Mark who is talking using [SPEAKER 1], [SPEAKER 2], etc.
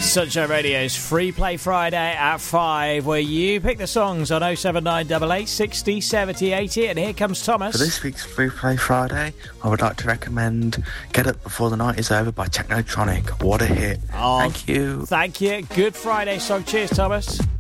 [SPEAKER 1] Sunshine Radio's Free Play Friday at 5, where you pick the songs on 07988 60 70 80. And here comes Thomas.
[SPEAKER 2] For this week's Free Play Friday, I would like to recommend Get Up Before the Night Is Over by Technotronic. What a hit.
[SPEAKER 1] Oh,
[SPEAKER 2] thank you.
[SPEAKER 1] Thank you. Good Friday song. Cheers, Thomas.